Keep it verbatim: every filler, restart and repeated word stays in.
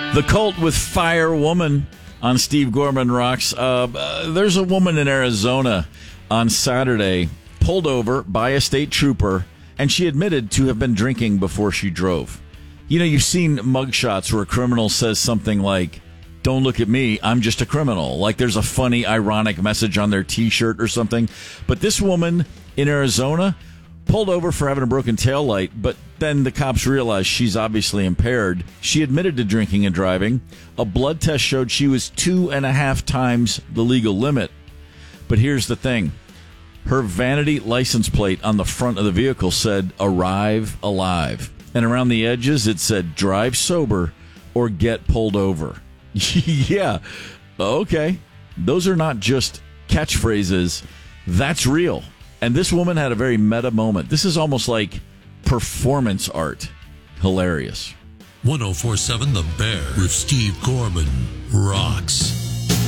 The Cult with Fire Woman on Steve Gorman Rocks. Uh, uh, there's a woman in Arizona on Saturday pulled over by a state trooper, and she admitted to have been drinking before she drove. You know, you've seen mugshots where a criminal says something like, "Don't look at me, I'm just a criminal." Like there's a funny, ironic message on their T-shirt or something. But this woman in Arizona pulled over for having a broken taillight, but then the cops realized she's obviously impaired. She admitted to drinking and driving. A blood test showed she was two and a half times the legal limit. But here's the thing. Her vanity license plate on the front of the vehicle said, "Arrive alive." And around the edges, it said, "Drive sober or get pulled over." Yeah, okay. Those are not just catchphrases. That's real. And this woman had a very meta moment. This is almost like performance art. Hilarious. one oh four point seven The Bear with Steve Gorman rocks.